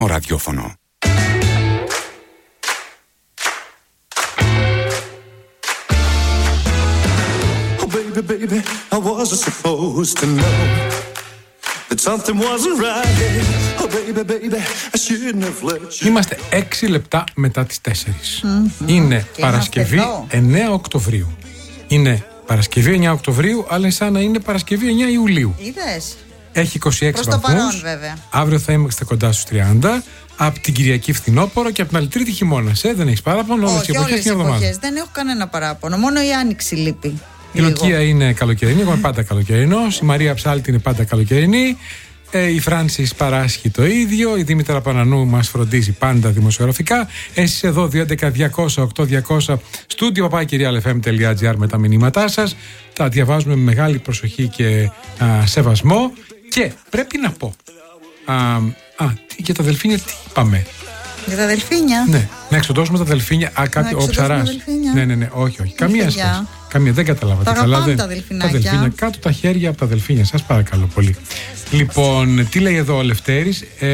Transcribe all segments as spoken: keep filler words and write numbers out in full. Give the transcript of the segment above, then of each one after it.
ραδιόφωνο. Oh baby, baby, I wasn't supposed to know that something wasn't right. Oh baby, baby, I shouldn't have let you. Είμαστε έξι λεπτά μετά τις τέσσερις. Mm-hmm. Είναι και Παρασκευή εννέα Οκτωβρίου. Είναι Παρασκευή εννέα Οκτωβρίου, αλλά σαν να είναι Παρασκευή εννέα Ιουλίου. Είδες. Έχει είκοσι έξι προς βαθμούς. το παρόν, βέβαια. Αύριο θα είμαστε κοντά στους τριάντα. Από την Κυριακή φθινόπωρο και από την άλλη Τρίτη χειμώνας. Ε, δεν έχεις παράπονο, όλες οι εποχές μια εβδομάδα. Δεν έχω κανένα παράπονο. Μόνο η Άνοιξη λείπει. Η Λουκία είναι καλοκαιρινή, εγώ είμαι πάντα καλοκαιρινός. Η Μαρία Ψάλτη είναι πάντα καλοκαιρινή. Ε, η Φράνσις παράσχει το ίδιο. Η Δήμητρα Πανανού μας φροντίζει πάντα δημοσιογραφικά. Εσείς εδώ δύο έντεκα διακόσια οκτώ διακόσια στούντιο παπάκυριαλεφm.gr με τα μηνύματά σας. Τα διαβάζουμε με μεγάλη προσοχή και α, σεβασμό. Και πρέπει να πω. Α, α, τι, για τα δελφίνια τι είπαμε. Για τα δελφίνια. Ναι, να εξοντώσουμε τα δελφίνια. Α, κάτι, ο ψαράς. Ναι, ναι, ναι, όχι, όχι. Καμία σχέση. Καμία, δεν καταλάβατε. Τα αγαπάμε τα δελφινάκια. Τα δελφίνια, κάτω τα χέρια από τα δελφίνια, σας παρακαλώ πολύ. Λοιπόν, τι λέει εδώ ο Λευτέρης. Ε,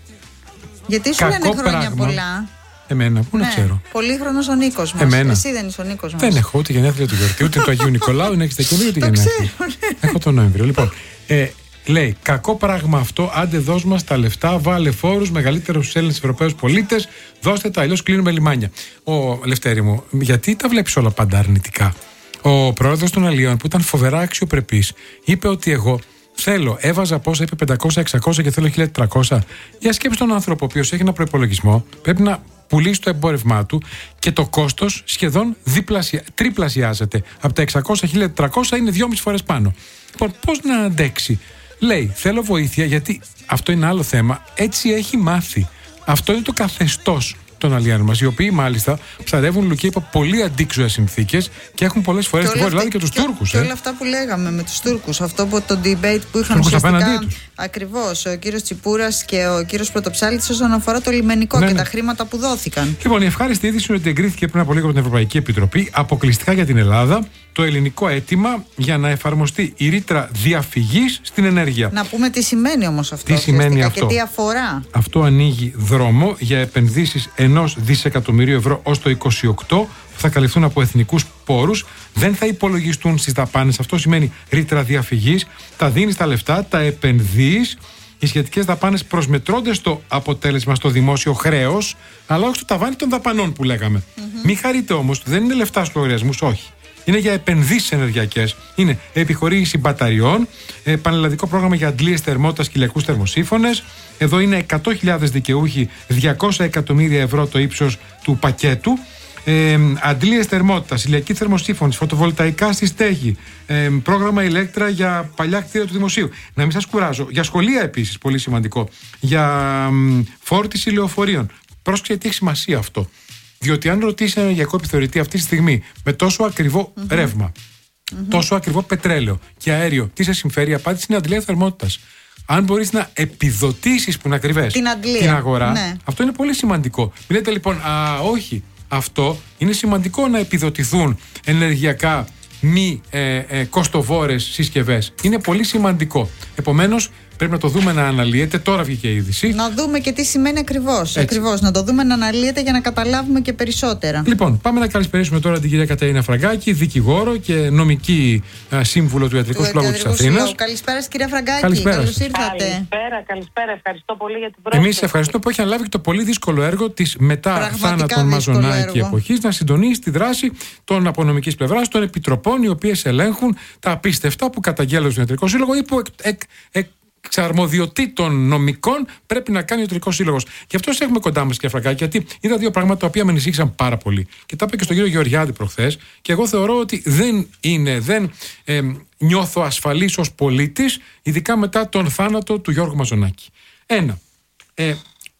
Γιατί σου λένε χρόνια πράγμα. Πολλά. Εμένα, πού να ναι, ξέρω. Πολύχρονος ο Νίκος μας. Εμένα. Εσύ δεν είσαι ο Νίκος μας. Δεν έχω ούτε γενέθλια του γιορτή, ούτε του Αγίου Νικολάου, είναι έξι Δεκεμβρίου, ούτε γενέθλια. Έχω τον Νοέμβριο. Λοιπόν, ε, λέει, κακό πράγμα αυτό, άντε δώσ' μας τα λεφτά, βάλε φόρους μεγαλύτερους στους Έλληνες Ευρωπαίους πολίτες, δώστε τα, αλλιώς κλείνουμε λιμάνια. Ο Λευτέρη μου, γιατί τα βλέπεις όλα πάντα αρνητικά. Ο πρόεδρος των Αλλιών, που ήταν φοβερά αξιοπρεπής, είπε ότι εγώ θέλω, έβαζα πόσα, είπε πεντακόσια εξακόσια και θέλω χίλια τετρακόσια. Για σκέψου τον άνθρωπο, ο οποίος έχει ένα προϋπολογισμό, πρέπει να πουλήσει το εμπόρευμά του και το κόστος σχεδόν διπλασια... τριπλασιάζεται. Από τα εξακόσια χίλια τετρακόσια είναι δυόμιση φορές πάνω. Λοιπόν, πώς να αντέξει. Λέει, θέλω βοήθεια, γιατί αυτό είναι άλλο θέμα. Έτσι έχει μάθει. Αυτό είναι το καθεστώς των αλλιών μας, οι οποίοι μάλιστα ψαρεύουν, Λουκία, υπό πολύ αντίξωες συνθήκες και έχουν πολλές φορές στη Βόρεια Ελλάδα και τους και, Τούρκους. Και ε. όλα αυτά που λέγαμε με τους Τούρκους, αυτό που το debate που είχαν ουσιαστικά. Ακριβώς, ο κύριος Τσιπούρας και ο κύριος Πρωτοψάλτης όσον αφορά το λιμενικό ναι, και ναι. τα χρήματα που δόθηκαν. Λοιπόν, η ευχάριστη είδηση είναι ότι εγκρίθηκε πριν από λίγο από την Ευρωπαϊκή Επιτροπή, αποκλειστικά για την Ελλάδα, το ελληνικό αίτημα για να εφαρμοστεί η ρήτρα διαφυγής στην ενέργεια. Να πούμε τι σημαίνει όμως αυτό. Τι σημαίνει αυτό. Και τι αφορά. Αυτό ανοίγει δρόμο για επενδύσεις ενός δισεκατομμυρίου ευρώ ως το είκοσι οκτώ που θα καλυφθούν από εθνικούς πόρους. Δεν θα υπολογιστούν στις δαπάνες. Αυτό σημαίνει ρήτρα διαφυγής. Τα δίνεις τα λεφτά, τα επενδύεις. Οι σχετικές δαπάνες προσμετρώνται στο αποτέλεσμα στο δημόσιο χρέος, αλλά όχι στο ταβάνι των δαπανών που λέγαμε. Mm-hmm. Μην χαρείτε όμως, δεν είναι λεφτά στους λογαριασμούς, όχι. Είναι για επενδύσεις ενεργειακές. Είναι επιχορήγηση μπαταριών, ε, πανελλαδικό πρόγραμμα για αντλίες θερμότητας και ηλιακούς θερμοσύφωνες. Εδώ είναι εκατό χιλιάδες δικαιούχοι, διακόσια εκατομμύρια ευρώ το ύψος του πακέτου. Ε, αντλίες θερμότητας, ηλιακή θερμοσύφωνη, φωτοβολταϊκά στη στέγη, ε, πρόγραμμα ηλέκτρα για παλιά κτίρια του δημοσίου. Να μην σας κουράζω. Για σχολεία επίσης, πολύ σημαντικό. Για μ, φόρτιση λεωφορείων. Πρόσεξε τι έχει σημασία αυτό. Διότι αν ρωτήσει ένα ενεργειακό επιθεωρητή αυτή τη στιγμή με τόσο ακριβό mm-hmm. ρεύμα, mm-hmm. τόσο ακριβό πετρέλαιο και αέριο, τι σε συμφέρει, η απάντηση είναι αντλία θερμότητας. Αν μπορείς να επιδοτήσεις που είναι ακριβές την, την αγορά, ναι. αυτό είναι πολύ σημαντικό. Μην λέτε λοιπόν, α, όχι, αυτό είναι σημαντικό να επιδοτηθούν ενεργειακά μη ε, ε, κοστοβόρες συσκευές. Είναι πολύ σημαντικό. Επομένως, πρέπει να το δούμε να αναλύεται. Τώρα βγήκε η είδηση. Να δούμε και τι σημαίνει ακριβώς. Ακριβώς. Να το δούμε να αναλύεται για να καταλάβουμε και περισσότερα. Λοιπόν, πάμε να καλησπερίσουμε τώρα την κυρία Κατερίνα Φραγκάκη, δικηγόρο και νομική α, σύμβουλο του Ιατρικού Συλλόγου της Αθήνας. Καλησπέρα, κυρία Φραγκάκη. Καλησπέρα. Καλώς ήρθατε. Καλησπέρα, καλησπέρα. Ευχαριστώ πολύ για την πρόσκληση. Εμείς ευχαριστούμε που έχει αναλάβει και το πολύ δύσκολο έργο της μετά θάνατον μαζονάκη εποχής να συντονίσει τη δράση των απονομικής πλευράς των επιτροπών, οι οποίες ελέγχουν τα απίστευτα που καταγγέλλονται στον Ιατρικό Σύλλογο ή που εκ, εκ, εκ, εξαρμοδιοτήτων νομικών πρέπει να κάνει ο Ιατρικός Σύλλογος. Γι' αυτό σας έχουμε κοντά μας, κύριε Φραγκάκη, γιατί είδα δύο πράγματα τα οποία με ανησύχησαν πάρα πολύ. Και τα είπα και στον κύριο Γεωργιάδη προχθές. Και εγώ θεωρώ ότι δεν είναι, δεν ε, νιώθω ασφαλής ως πολίτης, ειδικά μετά τον θάνατο του Γιώργου Μαζονάκη. Ένα. Ε,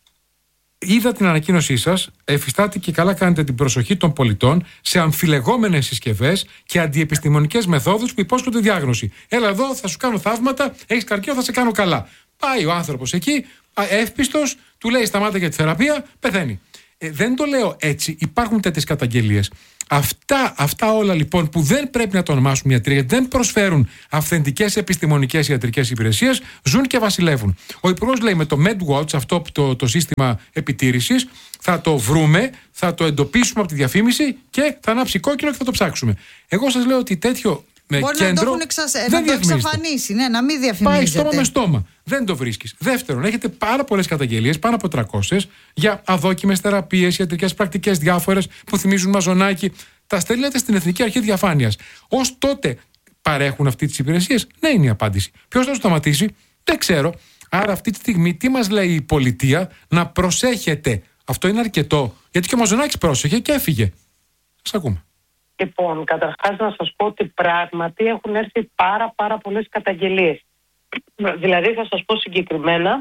Είδα την ανακοίνωσή σας, εφιστάτε και καλά κάνετε την προσοχή των πολιτών σε αμφιλεγόμενες συσκευές και αντιεπιστημονικές μεθόδους που υπόσχονται διάγνωση. Έλα εδώ, θα σου κάνω θαύματα, έχεις καρκίνο, θα σε κάνω καλά. Πάει ο άνθρωπος εκεί, εύπιστος, του λέει σταμάτα για τη θεραπεία, πεθαίνει. Ε, δεν το λέω έτσι, υπάρχουν τέτοιες καταγγελίες. Αυτά, αυτά όλα λοιπόν που δεν πρέπει να το ονομάσουμε ιατροί, γιατί δεν προσφέρουν αυθεντικές επιστημονικές ιατρικές υπηρεσίες, ζουν και βασιλεύουν. Ο Υπουργός λέει με το MedWatch, αυτό το, το σύστημα επιτήρησης, θα το βρούμε, θα το εντοπίσουμε από τη διαφήμιση και θα ανάψει κόκκινο και θα το ψάξουμε. Εγώ σας λέω ότι τέτοιο με μπορεί κέντρο να το έχουν εξασ... δεν να το εξαφανίσει, ναι, να μην διαφημίζεται. Πάει στόμα με στόμα. Δεν το βρίσκεις. Δεύτερον, έχετε πάρα πολλές καταγγελίες, πάνω από τριακόσιες, για αδόκιμες θεραπείες, ιατρικές πρακτικές διάφορες που θυμίζουν μαζονάκι. Τα στέλνετε στην Εθνική Αρχή Διαφάνειας. Ως τότε παρέχουν αυτή τις υπηρεσίες? Ναι, είναι η απάντηση. Ποιος θα το σταματήσει? Δεν ξέρω. Άρα αυτή τη στιγμή τι μας λέει η πολιτεία? Να προσέχετε. Αυτό είναι αρκετό? Γιατί και ο Μαζονάκης πρόσεχε και έφυγε. Σας ακούμε. Λοιπόν, καταρχάς να σας πω ότι πράγματι έχουν έρθει πάρα πάρα πολλές καταγγελίες. Δηλαδή θα σας πω συγκεκριμένα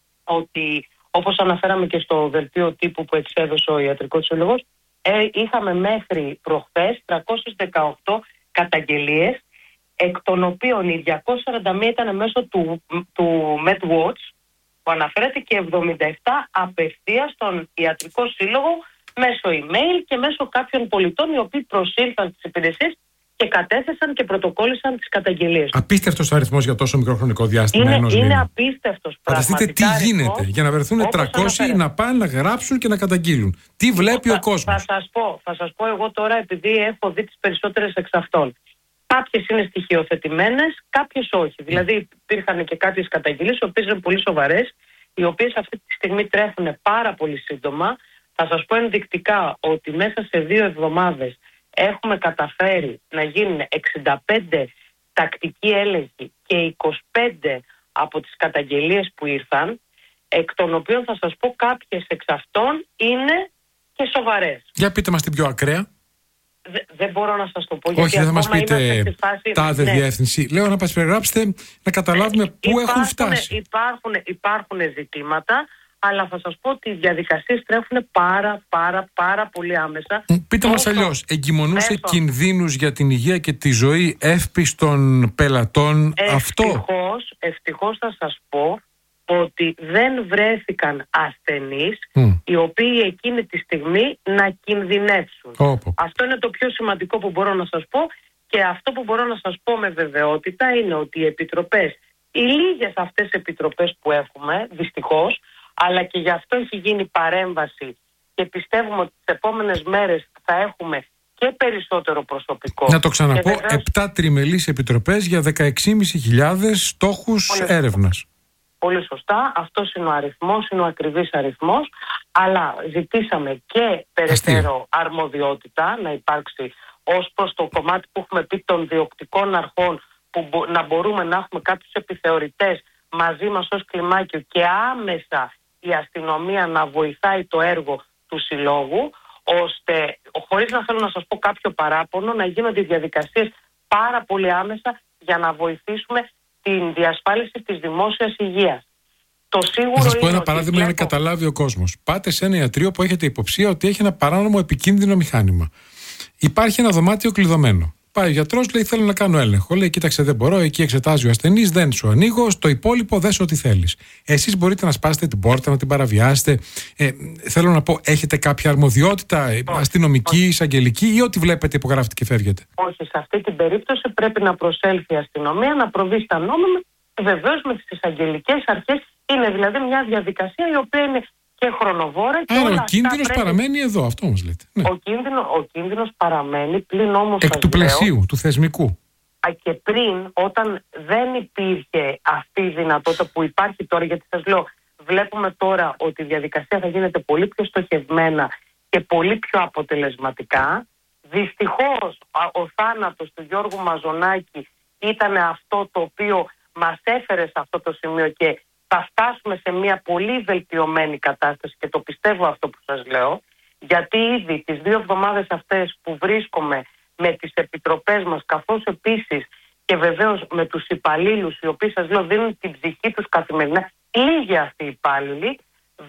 ότι, όπως αναφέραμε και στο δελτίο τύπου που εξέδωσε ο Ιατρικός Σύλλογος, ε, είχαμε μέχρι προχθές τριακόσιες δεκαοκτώ καταγγελίες, εκ των οποίων οι διακόσιες σαράντα μία ήταν μέσω του, του MedWatch, που αναφέρεται, και εβδομήντα επτά απευθείας στον Ιατρικό Σύλλογο μέσω email και μέσω κάποιων πολιτών οι οποίοι προσήλθαν στις υπηρεσίες και κατέθεσαν και πρωτοκόλλησαν τις καταγγελίες. Απίστευτος αριθμός για τόσο μικρό χρονικό διάστημα. Είναι, ενός είναι μήνα. απίστευτος. Φανταστείτε τι γίνεται αριθμός, για να βρεθούν τριακόσιοι να πάνε να γράψουν και να καταγγείλουν. Τι βλέπει θα, ο κόσμος. Θα σας πω, θα σας πω εγώ τώρα, επειδή έχω δει τις περισσότερες εξ αυτών. Κάποιες είναι στοιχειοθετημένες, κάποιες όχι. Mm. Δηλαδή υπήρχαν και κάποιες καταγγελίες, οι οποίες είναι πολύ σοβαρές, οι οποίες αυτή τη στιγμή τρέχουν πάρα πολύ σύντομα. Θα σας πω ενδεικτικά ότι μέσα σε δύο εβδομάδες έχουμε καταφέρει να γίνουν εξήντα πέντε τακτικοί έλεγχοι και είκοσι πέντε από τις καταγγελίες που ήρθαν, εκ των οποίων θα σας πω κάποιες εξ αυτών είναι και σοβαρές. Για πείτε μας την πιο ακραία. Δε, δεν μπορώ να σας το πω. Όχι, δεν θα μας πείτε φάση, τάδε ναι. διεύθυνση. Λέω να μας περιγράψετε, να καταλάβουμε ε, πού υπάρχουν, έχουν φτάσει. Υπάρχουν, υπάρχουν ζητήματα, αλλά θα σας πω ότι οι διαδικασίες τρέχουν πάρα πάρα πάρα πολύ άμεσα. Πείτε μας αλλιώς, εγκυμονούσε μέσω κινδύνους για την υγεία και τη ζωή εύπιστων πελατών αυτό? Ευτυχώς, ευτυχώς θα σας πω ότι δεν βρέθηκαν ασθενείς mm. οι οποίοι εκείνη τη στιγμή να κινδυνεύσουν. Oh, oh. Αυτό είναι το πιο σημαντικό που μπορώ να σας πω, και αυτό που μπορώ να σας πω με βεβαιότητα είναι ότι οι επιτροπές, οι λίγες αυτές επιτροπές που έχουμε, δυστυχώς, αλλά και γι' αυτό έχει γίνει παρέμβαση και πιστεύουμε ότι τις επόμενες μέρες θα έχουμε και περισσότερο προσωπικό. Να το ξαναπώ, βεβαίως, επτά τριμελείς επιτροπές για δεκαεξι χιλιάδες πεντακόσιους στόχους έρευνας. Πολύ σωστά, αυτός είναι ο αριθμός, είναι ο ακριβής αριθμός, αλλά ζητήσαμε και περαιτέρω αρμοδιότητα να υπάρξει ως προς το κομμάτι που έχουμε πει των διοκτικών αρχών, που μπο, να μπορούμε να έχουμε κάποιους επιθεωρητές μαζί μας ως κλιμάκιο και άμεσα η αστυνομία να βοηθάει το έργο του συλλόγου, ώστε, χωρίς να θέλω να σας πω κάποιο παράπονο, να γίνονται οι διαδικασίες πάρα πολύ άμεσα για να βοηθήσουμε την διασφάλιση της δημόσιας υγείας. Το σίγουρο θα σας πω ένα βλέπω... παράδειγμα για να καταλάβει ο κόσμος. Πάτε σε ένα ιατρείο που έχετε υποψία ότι έχει ένα παράνομο επικίνδυνο μηχάνημα. Υπάρχει ένα δωμάτιο κλειδωμένο. Πάει ο γιατρός, λέει: θέλω να κάνω έλεγχο. Λέει: κοίταξε, δεν μπορώ. Εκεί εξετάζει ο ασθενής, δεν σου ανοίγω. Στο υπόλοιπο δες ό,τι θέλεις. Εσείς μπορείτε να σπάσετε την πόρτα, να την παραβιάσετε. Ε, θέλω να πω, έχετε κάποια αρμοδιότητα όχι, αστυνομική, όχι. εισαγγελική, ή ό,τι βλέπετε υπογράφετε και φεύγετε? Όχι, σε αυτή την περίπτωση πρέπει να προσέλθει η αστυνομία, να προβεί στα νόμιμα, βεβαίως με τις εισαγγελικές αρχές. Είναι δηλαδή μια διαδικασία η οποία είναι και χρονοβόρα. Και άρα ο κίνδυνος πρέπει... παραμένει εδώ, αυτό όμως λέτε. Ναι. Ο, κίνδυνο, ο κίνδυνος παραμένει, πλην όμως εκ του πλαισίου, λέω, του θεσμικού. Και πριν, όταν δεν υπήρχε αυτή η δυνατότητα που υπάρχει τώρα, γιατί σας λέω, βλέπουμε τώρα ότι η διαδικασία θα γίνεται πολύ πιο στοχευμένα και πολύ πιο αποτελεσματικά. Δυστυχώς ο θάνατος του Γιώργου Μαζονάκη ήταν αυτό το οποίο μας έφερε σε αυτό το σημείο, και θα φτάσουμε σε μια πολύ βελτιωμένη κατάσταση, και το πιστεύω αυτό που σας λέω, γιατί ήδη τις δύο εβδομάδες αυτές που βρίσκομαι με τις επιτροπές μας, καθώς επίσης και βεβαίως με τους υπαλλήλους, οι οποίοι σας λέω δίνουν την ψυχή τους καθημερινά, λίγοι αυτοί οι υπάλληλοι,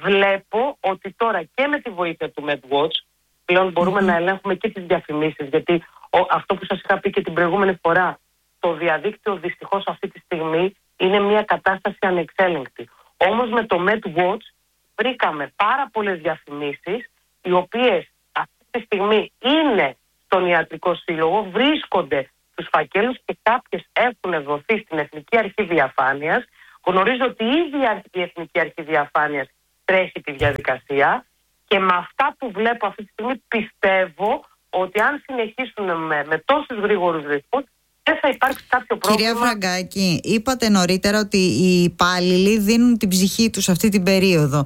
βλέπω ότι τώρα και με τη βοήθεια του MedWatch πλέον μπορούμε mm-hmm. να ελέγχουμε και τις διαφημίσεις, γιατί ο, αυτό που σας είχα πει και την προηγούμενη φορά, το διαδίκτυο δυστυχώς αυτή τη στιγμή είναι μια κατάσταση ανεξέλεγκτη. Όμως με το MedWatch βρήκαμε πάρα πολλές διαφημίσεις, οι οποίες αυτή τη στιγμή είναι στον Ιατρικό Σύλλογο, βρίσκονται στους φακέλους και κάποιες έχουν δοθεί στην Εθνική Αρχή Διαφάνειας. Γνωρίζω ότι ήδη η Εθνική Αρχή Διαφάνειας τρέχει τη διαδικασία και με αυτά που βλέπω αυτή τη στιγμή πιστεύω ότι αν συνεχίσουν με, με τόσους γρήγορους ρυθμούς δεν θα υπάρξει κάποιο πρόβλημα. Κυρία Φραγκάκη, είπατε νωρίτερα ότι οι υπάλληλοι δίνουν την ψυχή τους αυτή την περίοδο.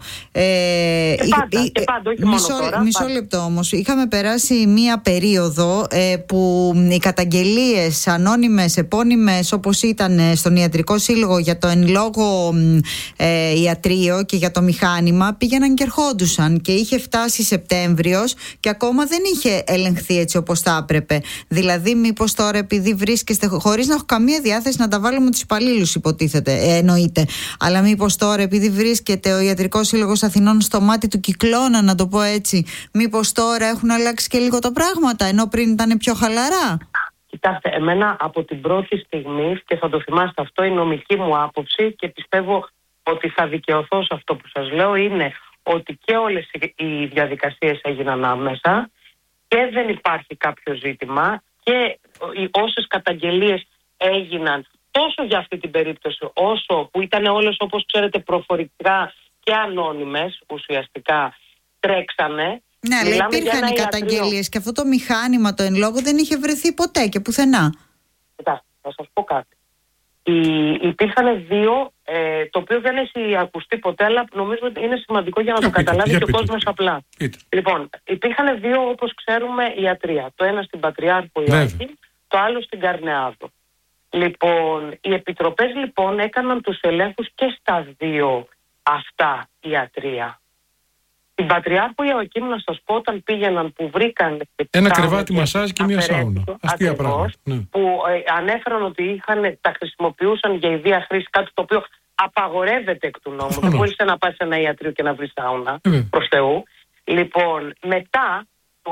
Ε, και πάντα, ε, και πάντα, όχι μισό, μόνο τώρα. Μισό πάντα. λεπτό όμως. Είχαμε περάσει μία περίοδο ε, που οι καταγγελίες ανώνυμες, επώνυμες όπως ήταν στον Ιατρικό Σύλλογο για το εν λόγω ε, ιατρείο και για το μηχάνημα πήγαιναν και ερχόντουσαν και είχε φτάσει Σεπτέμβριος και ακόμα δεν είχε ελεγχθεί έτσι όπως θα έπρεπε. Δηλαδή μήπως τώρα επειδή βρίσκεται χωρίς να έχω καμία διάθεση να τα βάλουμε τους υπαλλήλους, υποτίθεται, ε, εννοείται. Αλλά μήπως τώρα, επειδή βρίσκεται ο Ιατρικός Σύλλογος Αθηνών στο μάτι του κυκλώνα, να το πω έτσι, μήπως τώρα έχουν αλλάξει και λίγο τα πράγματα, ενώ πριν ήταν πιο χαλαρά. Κοιτάξτε, εμένα από την πρώτη στιγμή, και θα το θυμάστε αυτό, η νομική μου άποψη και πιστεύω ότι θα δικαιωθώ σε αυτό που σας λέω, είναι ότι και όλες οι διαδικασίες έγιναν άμεσα και δεν υπάρχει κάποιο ζήτημα. Και όσες καταγγελίες έγιναν τόσο για αυτή την περίπτωση όσο που ήταν όλες όπως ξέρετε προφορικά και ανώνυμες ουσιαστικά τρέξανε. Ναι, αλλά υπήρχαν οι καταγγελίες και αυτό το μηχάνημα το εν λόγω δεν είχε βρεθεί ποτέ και πουθενά. Κοιτάξτε, θα σας πω κάτι. Οι, υπήρχαν δύο, ε, το οποίο δεν έχει ακουστεί ποτέ, αλλά νομίζω ότι είναι σημαντικό για να για το πείτε, καταλάβει και ο κόσμος απλά. Πείτε. Λοιπόν, υπήρχαν δύο, όπως ξέρουμε, ιατρεία. Το ένα στην Πατριάρχου Ιωάκη, το άλλο στην Καρνεάδο. Λοιπόν, οι επιτροπές λοιπόν έκαναν τους ελέγχους και στα δύο αυτά ιατρεία. Στην Πατριάρχου Ιωακήμ, να σας πω, όταν πήγαιναν που βρήκαν ένα κρεβάτι μασάζ και μια σάουνα. Αστεία πράγματα. Ναι. Που ε, ανέφεραν ότι είχαν, τα χρησιμοποιούσαν για ιδία χρήση, κάτι το οποίο απαγορεύεται εκ του νόμου. Δεν μπορείς να πας σε ένα ιατρείο και να βρεις σάουνα, mm. προς Θεού. Λοιπόν, μετά το,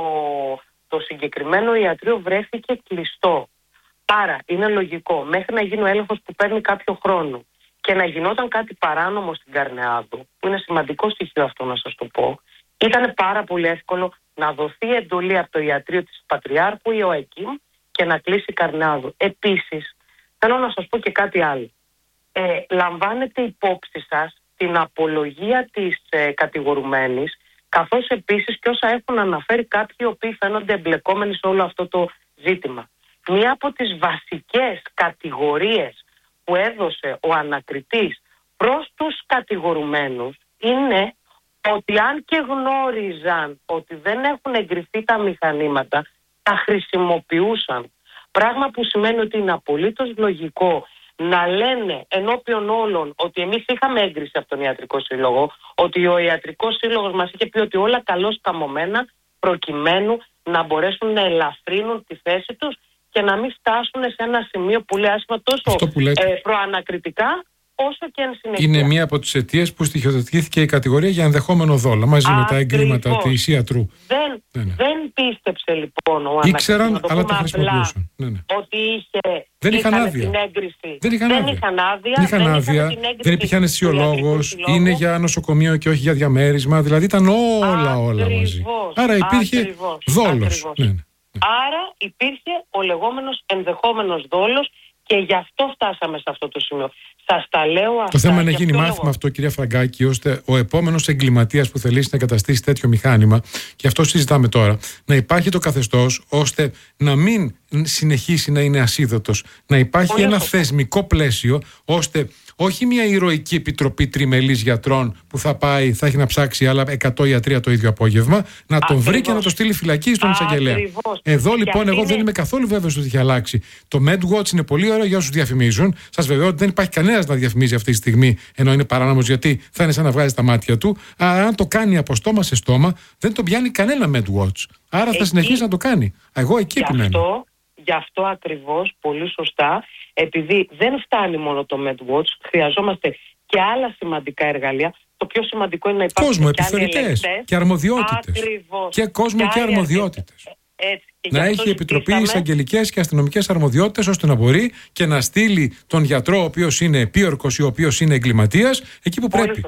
το συγκεκριμένο ιατρείο βρέθηκε κλειστό. Άρα είναι λογικό μέχρι να γίνει ο έλεγχος που παίρνει κάποιο χρόνο και να γινόταν κάτι παράνομο στην Καρνεάδου, που είναι σημαντικό στοιχείο αυτό να σας το πω, ήταν πάρα πολύ εύκολο να δοθεί εντολή από το ιατρείο της Πατριάρχου Ιωακήμ και να κλείσει η Καρνεάδου. Επίσης, θέλω να σας πω και κάτι άλλο. Ε, λαμβάνετε υπόψη σας την απολογία της ε, κατηγορουμένης, καθώς επίσης και όσα έχουν αναφέρει κάποιοι οι οποίοι φαίνονται εμπλεκόμενοι σε όλο αυτό το ζήτημα. Μία από τις βασικές κατηγορίες που έδωσε ο ανακριτής προς τους κατηγορουμένους είναι ότι αν και γνώριζαν ότι δεν έχουν εγκριθεί τα μηχανήματα, τα χρησιμοποιούσαν. Πράγμα που σημαίνει ότι είναι απολύτως λογικό να λένε ενώπιον όλων ότι εμείς είχαμε έγκριση από τον Ιατρικό Σύλλογο, ότι ο Ιατρικός Σύλλογος μας είχε πει ότι όλα καλώς καμωμένα προκειμένου να μπορέσουν να ελαφρύνουν τη θέση τους και να μην φτάσουν σε ένα σημείο πολύ άσχημα τόσο ε, προανακριτικά όσο και εν συνεχεία. Είναι μία από τις αιτίες που στοιχειοθετήθηκε η κατηγορία για ενδεχόμενο δόλο μαζί Ακριβώς. με τα εγκλήματα της ιατρού. Δεν, ναι, ναι. δεν πίστεψε λοιπόν ο ανακριτής. Ήξεραν, αλλά τα χρησιμοποιούσαν. Ναι, ναι. Ότι είχε, δεν είχαν άδεια. Την έγκριση. Δεν είχαν άδεια. Δεν είχαν άδεια. Δεν, είχαν άδεια, δεν, είχαν δεν υπήρχε αναισθησιολόγος. Είναι για νοσοκομείο και όχι για διαμέρισμα. Δηλαδή ήταν όλα όλα μαζί. Άρα υπήρχε δόλος. Ναι, ναι. Άρα υπήρχε ο λεγόμενος ενδεχόμενος δόλος και γι' αυτό φτάσαμε σε αυτό το σημείο. Σας τα λέω αυτά. Το θέμα είναι να γίνει μάθημα αυτό, κυρία Φραγκάκη, ώστε ο επόμενος εγκληματίας που θελήσει να εγκαταστήσει τέτοιο μηχάνημα, και αυτό συζητάμε τώρα, να υπάρχει το καθεστώς ώστε να μην συνεχίσει να είναι ασίδωτος. Να υπάρχει Πολύ ένα αυτό. θεσμικό πλαίσιο ώστε όχι μια ηρωική επιτροπή τριμελής γιατρών που θα πάει, θα έχει να ψάξει άλλα εκατό ιατρία το ίδιο απόγευμα, να τον Ακριβώς. βρει και να το στείλει φυλακή στον εισαγγελέα. Εδώ λοιπόν, εγώ είναι... δεν είμαι καθόλου βέβαιος ότι έχει αλλάξει. Το MedWatch είναι πολύ ωραίο για όσους διαφημίζουν. Σας βεβαιώ ότι δεν υπάρχει κανένας να διαφημίζει αυτή τη στιγμή, ενώ είναι παράνομος, γιατί θα είναι σαν να βγάζει τα μάτια του. Αλλά αν το κάνει από στόμα σε στόμα, δεν τον πιάνει κανένα MedWatch. Άρα εκεί... θα συνεχίσει να το κάνει. Εγώ εκεί που μένω. Γι' αυτό ακριβώς, πολύ σωστά, επειδή δεν φτάνει μόνο το MedWatch, χρειαζόμαστε και άλλα σημαντικά εργαλεία. Το πιο σημαντικό είναι να υπάρχουν κόσμο, και επιθεωρητές και αρμοδιότητες. Ακριβώς. Και κόσμο και, και αρμοδιότητες. Έτσι, και να έχει επιτροπή εισαγγελικές και αστυνομικές αρμοδιότητες, ώστε να μπορεί και να στείλει τον γιατρό, ο οποίος είναι επίορκος ή ο οποίος είναι εγκληματίας, εκεί που Πολύ πρέπει. Σωστά.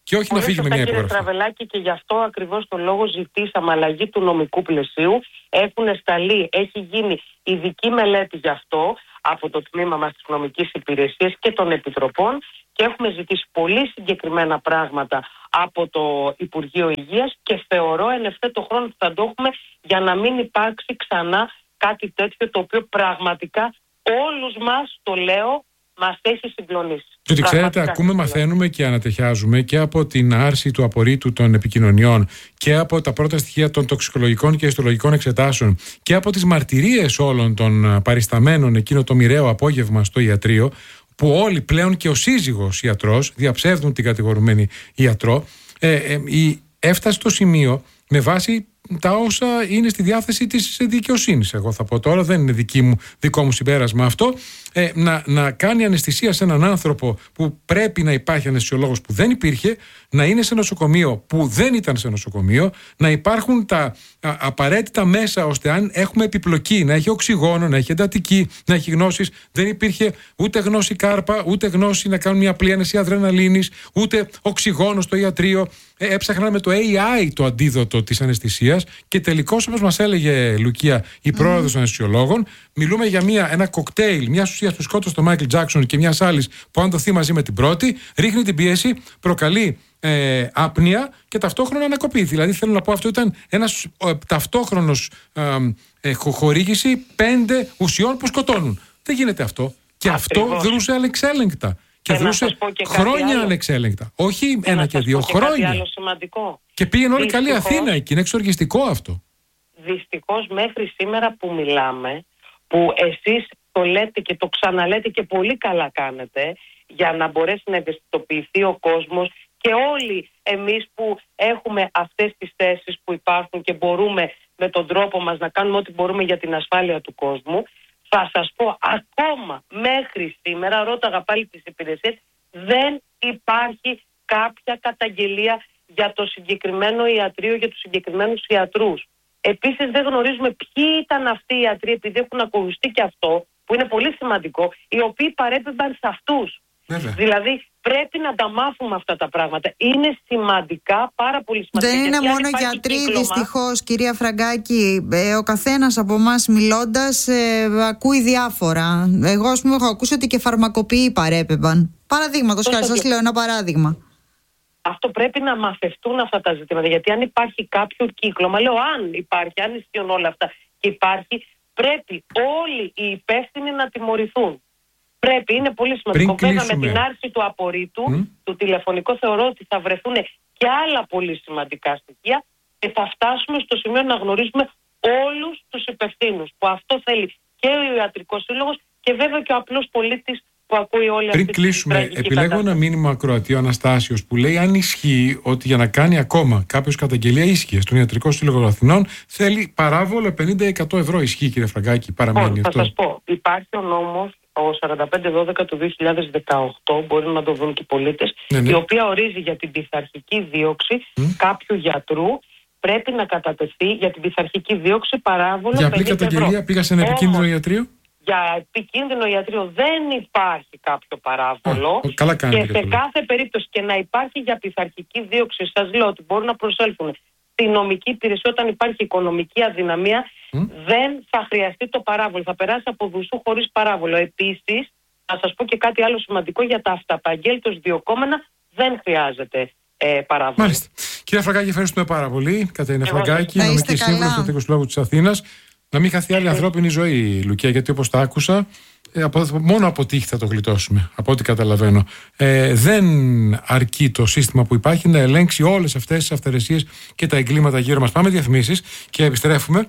Και όχι Πολύ να φύγει με μια κύριε υπογραφή. Στραβελάκη, και γι' αυτό ακριβώς το λόγο ζητήσαμε αλλαγή του νομικού πλαισίου. Έχουν σταλεί, έχει γίνει ειδική μελέτη γι' αυτό από το τμήμα μας της νομικής υπηρεσίας και των επιτροπών και έχουμε ζητήσει πολύ συγκεκριμένα πράγματα από το Υπουργείο Υγείας και θεωρώ εν ευθέτω χρόνο που θα το έχουμε για να μην υπάρξει ξανά κάτι τέτοιο το οποίο πραγματικά όλους μας, το λέω, μας έχει συγκλονίσει. Και ότι ξέρετε, ακούμε, μαθαίνουμε και ανατεχιάζουμε και από την άρση του απορρίτου των επικοινωνιών και από τα πρώτα στοιχεία των τοξικολογικών και ιστολογικών εξετάσεων και από τις μαρτυρίες όλων των παρισταμένων εκείνο το μοιραίο απόγευμα στο ιατρείο, που όλοι πλέον και ο σύζυγος ιατρός διαψεύδουν την κατηγορουμένη ιατρό, ε, ε, η, έφτασε στο σημείο με βάση τα όσα είναι στη διάθεση της δικαιοσύνης. Εγώ θα πω τώρα, δεν είναι δική μου, δικό μου συμπέρασμα αυτό, ε, να, να κάνει αναισθησία σε έναν άνθρωπο που πρέπει να υπάρχει αναισθησιολόγος που δεν υπήρχε, να είναι σε νοσοκομείο που δεν ήταν σε νοσοκομείο, να υπάρχουν τα α, απαραίτητα μέσα ώστε αν έχουμε επιπλοκή, να έχει οξυγόνο, να έχει εντατική, να έχει γνώσεις. Δεν υπήρχε ούτε γνώση κάρπα, ούτε γνώση να κάνουν μια απλή άνεση αδρεναλίνης, ούτε οξυγόνο στο ιατρείο. Ε, έψαχναν με το έι άι το αντίδοτο της αναισθησίας και τελικώς, όπως μας έλεγε Λουκία, η πρόεδρος των αναισθησιολόγων, μιλούμε για μια, ένα κοκτέιλ μια ουσία που σκότωσε τον Μάικλ Τζάκσον και μια άλλη που, αν δοθεί μαζί με την πρώτη, ρίχνει την πίεση, προκαλεί ε, άπνοια και ταυτόχρονα ανακοπή. Δηλαδή, θέλω να πω, αυτό ήταν ένας ε, ταυτόχρονος ε, ε, χορήγηση πέντε ουσιών που σκοτώνουν. Δεν γίνεται αυτό. Και Ακριβώς. αυτό δρούσε ανεξέλεγκτα. Και, Και δρούσε χρόνια ανεξέλεγκτα. Όχι και ένα και δύο, και χρόνια. κάτι άλλο σημαντικό. Και πήγαινε όλη καλή Δυστυχώς, Αθήνα εκεί. Είναι εξοργιστικό αυτό. Δυστυχώς μέχρι σήμερα που μιλάμε, που εσείς το λέτε και το ξαναλέτε και πολύ καλά κάνετε, για να μπορέσει να ευαισθητοποιηθεί ο κόσμος και όλοι εμείς που έχουμε αυτές τις θέσεις που υπάρχουν και μπορούμε με τον τρόπο μας να κάνουμε ό,τι μπορούμε για την ασφάλεια του κόσμου, θα σας πω, ακόμα μέχρι σήμερα, ρώταγα πάλι τις υπηρεσίες, δεν υπάρχει κάποια καταγγελία για το συγκεκριμένο ιατρείο, για τους συγκεκριμένους ιατρούς. Επίσης δεν γνωρίζουμε ποιοι ήταν αυτοί οι ιατροί, επειδή έχουν ακουστεί και αυτό, που είναι πολύ σημαντικό, οι οποίοι παρέπεμπαν σε αυτούς. Βέβαια. Δηλαδή πρέπει να τα μάθουμε αυτά τα πράγματα. Είναι σημαντικά, πάρα πολύ σημαντικά. Δεν είναι μόνο γιατροί, δυστυχώς, κυρία Φραγκάκη. Ε, ο καθένας από εμάς μιλώντας ε, ακούει διάφορα. Εγώ, ας πούμε, έχω ακούσει ότι και φαρμακοποιοί παρέπεμπαν. Παραδείγματος χάρη, σας λέω ένα παράδειγμα. Αυτό πρέπει να μαθευτούν αυτά τα ζητήματα. Γιατί αν υπάρχει κάποιο κύκλωμα, λέω αν υπάρχει, αν ισχύουν όλα αυτά και υπάρχει, πρέπει όλοι οι υπεύθυνοι να τιμωρηθούν. Πρέπει, είναι πολύ σημαντικό. Βέβαια, με την άρση του απορρίτου, mm. του τηλεφωνικού, θεωρώ ότι θα βρεθούν και άλλα πολύ σημαντικά στοιχεία και θα φτάσουμε στο σημείο να γνωρίζουμε όλους τους υπευθύνους. Που αυτό θέλει και ο Ιατρικός Σύλλογος και βέβαια και ο απλός πολίτης που ακούει όλη αυτή τη τραγική κατάσταση. Πριν κλείσουμε, επιλέγω ένα μήνυμα ακροατή, ο Αναστάσιος, που λέει: αν ισχύει ότι για να κάνει ακόμα κάποιος καταγγελία ίσχυε στον Ιατρικό Σύλλογο Αθηνών, θέλει παράβολο πενήντα εκατό ευρώ. Ισχύει, κύριε Φραγκάκη, παραμένει oh, αυτό? Θα σας πω, υπάρχει ο νόμος, ο σαράντα πέντε δώδεκα του δύο χιλιάδες δεκαοκτώ, μπορεί να το δουν και οι πολίτες, ναι, ναι. η οποία ορίζει για την πειθαρχική δίωξη mm. κάποιου γιατρού. Πρέπει να κατατεθεί για την πειθαρχική δίωξη παράβολο για απλή καταγγελία ευρώ. Πήγα σε ένα επικίνδυνο Όμως, ιατρείο. Για επικίνδυνο ιατρείο δεν υπάρχει κάποιο παράβολο. Α, καλά και σε κάθε περίπτωση και να υπάρχει για πειθαρχική δίωξη, σας λέω ότι μπορούν να προσέλθουν στη νομική υπηρεσία όταν υπάρχει οικονομική αδυναμία, mm. δεν θα χρειαστεί το παράβολο. Θα περάσει από δουσού χωρίς παράβολο. Επίσης, να σας πω και κάτι άλλο σημαντικό για τα αυταπαγγέλτος διωκόμενα, δεν χρειάζεται ε, παράβολο. Μάλιστα. Κύριε Φραγκάκη, ευχαριστούμε πάρα πολύ. Κατερίνα Φραγκάκη, νομική σύμβουλος του Εθνικού Συλλόγου της Αθήνας. Να μην χαθεί άλλη ανθρώπινη ζωή, Λουκία, γιατί όπως τα άκουσα, ε, από, μόνο από τύχη θα το γλιτώσουμε, από ό,τι καταλαβαίνω. Ε, δεν αρκεί το σύστημα που υπάρχει να ελέγξει όλες αυτές τις αυθαιρεσίες και τα εγκλήματα γύρω μας. Πάμε διαφημίσεις και επιστρέφουμε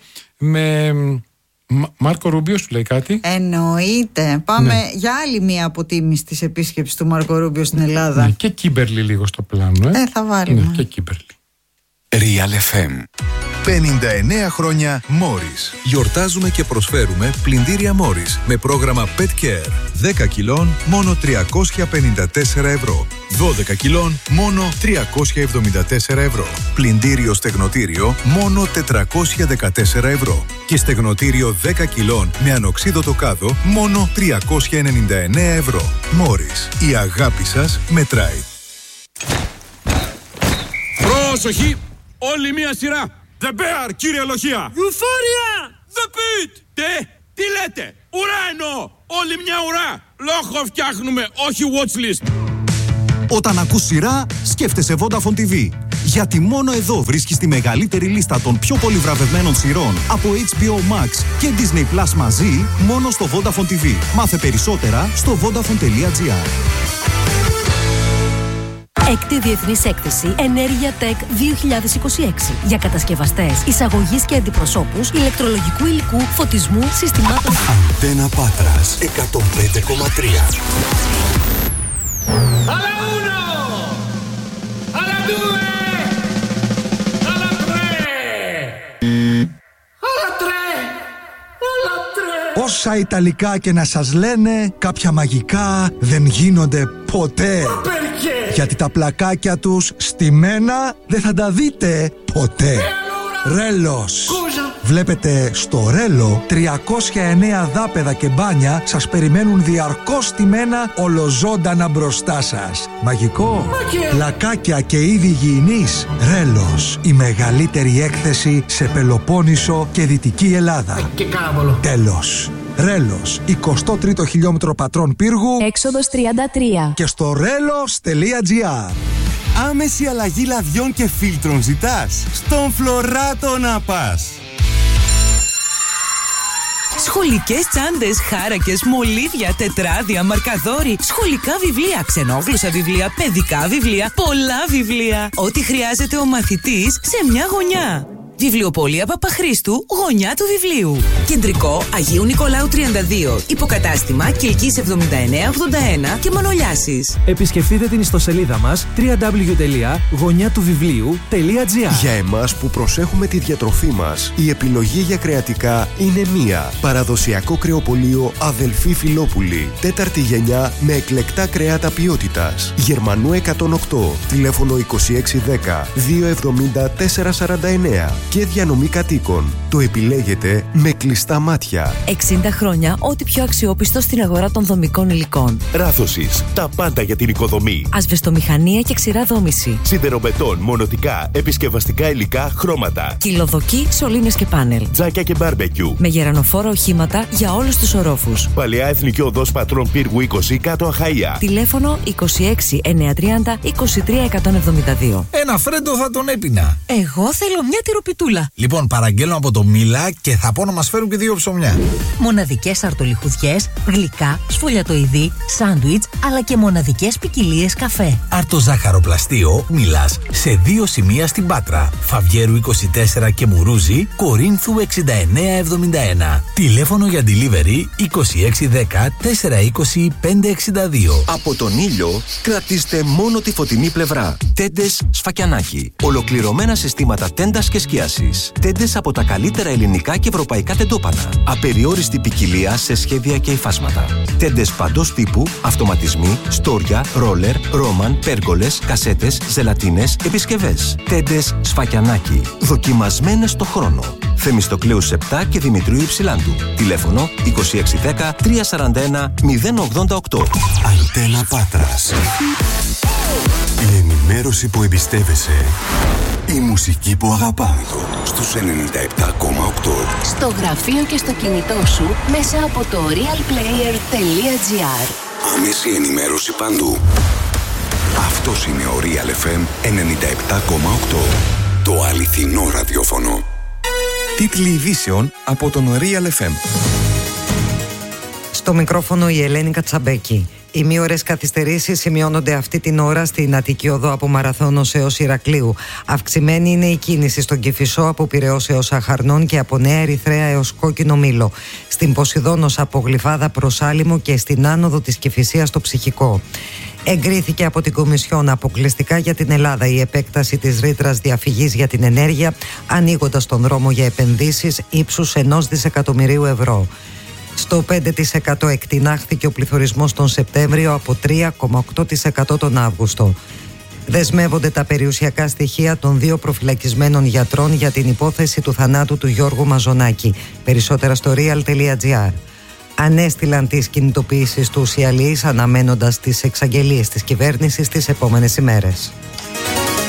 με Μάρκο Ρούμπιο. Σου λέει κάτι? Εννοείται. Πάμε ναι. για άλλη μία αποτίμηση της επίσκεψης του Μάρκο Ρούμπιο στην Ελλάδα. Ναι, και Κίμπερλι λίγο στο πλάνο. Ε, ε θα βάλουμε. Ναι, και Κίμπερλι. Real εφ εμ. πενήντα εννέα χρόνια Morris. Γιορτάζουμε και προσφέρουμε πλυντήρια Morris με πρόγραμμα Pet Care. δέκα κιλών μόνο τριακόσια πενήντα τέσσερα ευρώ. δώδεκα κιλών μόνο τριακόσια εβδομήντα τέσσερα ευρώ. Πλυντήριο στεγνοτήριο μόνο τετρακόσια δεκατέσσερα ευρώ. Και στεγνοτήριο δέκα κιλών με ανοξίδωτο κάδο μόνο τριακόσια ενενήντα εννέα ευρώ. Morris. Η αγάπη σας μετράει. Προσοχή, όλη μία σειρά. The Bear, κύριε Λοχεία. Euphoria. The Beat. Τε, τι λέτε? Ουρά εννοώ. Όλη μια ουρά. Λόγο φτιάχνουμε, όχι watchlist. Όταν ακούς σειρά, σκέφτεσαι Vodafone τι βι. Γιατί μόνο εδώ βρίσκεις τη μεγαλύτερη λίστα των πιο πολύ βραβευμένων σειρών από έιτς μπι ο Max και Disney Plus μαζί, μόνο στο Vodafone τι βι. Μάθε περισσότερα στο vodafone τελεία gr. Έκτη Διεθνής Έκθεση Ενέργεια Tech δύο χιλιάδες είκοσι έξι για κατασκευαστές, εισαγωγής και αντιπροσώπους ηλεκτρολογικού υλικού, φωτισμού, συστημάτων. Αντένα Πάτρας εκατόν πέντε κόμμα τρία. Alla uno! Alla due! Alla tre! Alla tre! Alla tre! Όσα Ιταλικά και να σας λένε, κάποια μαγικά δεν γίνονται ποτέ. Γιατί τα πλακάκια τους στημένα δεν θα τα δείτε ποτέ. Ρέλος. Βλέπετε, στο Ρέλο τριακόσια εννέα δάπεδα και μπάνια σας περιμένουν διαρκώς στημένα ολοζώντανα μπροστά σας. Μαγικό. Πλακάκια και είδη υγιεινής. Ρέλος. Η μεγαλύτερη έκθεση σε Πελοπόννησο και Δυτική Ελλάδα. Και κάβολο. Τέλος. Ρέλος, εικοστό τρίτο χιλιόμετρο Πατρών Πύργου, Έξοδος τριάντα τρία. και στο ρέλος τελεία gr. Άμεση αλλαγή λαδιών και φίλτρων ζητάς? Στον Φλωράτο να πας. Σχολικές τσάντες, χάρακες, μολύβια, τετράδια, μαρκαδόροι, σχολικά βιβλία, ξενόγλωσσα βιβλία, παιδικά βιβλία, πολλά βιβλία. Ό,τι χρειάζεται ο μαθητής σε μια γωνιά. Βιβλιοπωλεία Παπαχρήστου, γωνιά του βιβλίου. Κεντρικό Αγίου Νικολάου τριάντα δύο. Υποκατάστημα Κιλκής εβδομήντα εννέα ογδόντα ένα και Μανολιάσης. Επισκεφτείτε την ιστοσελίδα μας double-u double-u double-u τελεία γωνιά του βιβλίου τελεία gr. Για εμάς που προσέχουμε τη διατροφή μας, η επιλογή για κρεατικά είναι μία. Παραδοσιακό κρεοπωλείο Αδελφή Φιλόπουλη. Τέταρτη γενιά με εκλεκτά κρέατα ποιότητας. Γερμανού εκατόν οκτώ. Τηλέφωνο είκοσι έξι δέκα διακόσια εβδομήντα τέσσερα σαράντα εννέα. Και διανομή κατοίκων. Το επιλέγετε με κλειστά μάτια. εξήντα χρόνια ό,τι πιο αξιόπιστο στην αγορά των δομικών υλικών. Ράθωσης. Τα πάντα για την οικοδομή. Ασβεστομηχανία και ξηρά δόμηση. Σιδεροβετών, μονοτικά, επισκευαστικά υλικά, χρώματα. Κυλοδοκή, σωλήνες και πάνελ. Τζάκια και μπάρμπεκιου. Με γερανοφόρα οχήματα για όλους τους ορόφους. Παλαιά Εθνική Οδός Πατρών Πύργου είκοσι, κάτω Αχαΐα. Τηλέφωνο είκοσι έξι εννιακόσια τριάντα είκοσι τρία εκατόν εβδομήντα δύο. Ένα φρέντο θα τον έπινα. Εγώ θέλω μια τυροπιτούλα. Λοιπόν, παραγγέλνω από το Μίλα και θα πω να μας φέρουν και δύο ψωμιά. Μοναδικές αρτολιχουδιές, γλυκά, σφολιατοειδή, σάντουιτς, αλλά και μοναδικές ποικιλίες καφέ. Αρτοζάχαροπλαστείο Μίλας σε δύο σημεία στην Πάτρα. Φαβιέρου είκοσι τέσσερα και Μουρούζη, Κορίνθου εξήντα εννέα εβδομήντα ένα. Τηλέφωνο για delivery είκοσι έξι δέκα τετρακόσια είκοσι πεντακόσια εξήντα δύο. Από τον ήλιο κρατήστε μόνο τη φωτεινή πλευρά. Τέντες Σφακιανάκι. Ολοκληρωμένα συστήματα τέντας και σκίασης. Τέντες από τα καλύτερα ελληνικά και ευρωπαϊκά τεντόπανα. Απεριόριστη ποικιλία σε σχέδια και υφάσματα. Τέντες παντός τύπου, αυτοματισμοί, στόρια, ρόλερ, ρόμαν, πέργολες, κασέτες, ζελατίνες, επισκευές. Τέντες Σφακιανάκι. Δοκιμασμένες στο χρόνο. Θεμιστοκλέους επτά και Δημητρίου Υψηλάντου. Τηλέφωνο είκοσι έξι δέκα τριακόσια σαράντα ένα μηδέν ογδόντα οκτώ. Αντένα Πάτρας. Η ενημέρωση που εμπιστεύεσαι. Η μουσική που αγαπάμε. Στους ενενήντα επτά κόμμα οκτώ. Στο γραφείο και στο κινητό σου μέσα από το realplayer τελεία gr. Άμεση ενημέρωση παντού. Αυτός είναι ο Real εφ εμ ενενήντα επτά κόμμα οκτώ. Το αληθινό ραδιόφωνο. Τίτλοι ειδήσεων από τον Real εφ εμ. Στο μικρόφωνο η Ελένη Κατσαμπέκη. Οι μήωρες καθυστερήσεις σημειώνονται αυτή την ώρα στην Αττική Οδό από Μαραθώνος έως Ηρακλείου. Αυξημένη είναι η κίνηση στον Κηφισό από Πειραιώς έως Αχαρνών και από Νέα Ερυθρέα έως Κόκκινο Μήλο. Στην Ποσειδώνος από Γλυφάδα προς Άλυμο και στην άνοδο της Κηφισίας στο Ψυχικό. Εγκρίθηκε από την Κομισιόν αποκλειστικά για την Ελλάδα η επέκταση της ρήτρας διαφυγής για την ενέργεια, ανοίγοντας τον δρόμο για επενδύσεις ύψους ενός δισεκατομμυρίου ευρώ. Στο πέντε τοις εκατό εκτινάχθηκε ο πληθωρισμός τον Σεπτέμβριο από τρία κόμμα οκτώ τοις εκατό τον Αύγουστο. Δεσμεύονται τα περιουσιακά στοιχεία των δύο προφυλακισμένων γιατρών για την υπόθεση του θανάτου του Γιώργου Μαζονάκη. Περισσότερα στο real τελεία gr. Ανέστηλαν τις κινητοποιήσεις του οι αλληλείς αναμένοντας τις εξαγγελίες της κυβέρνησης τις επόμενες ημέρες.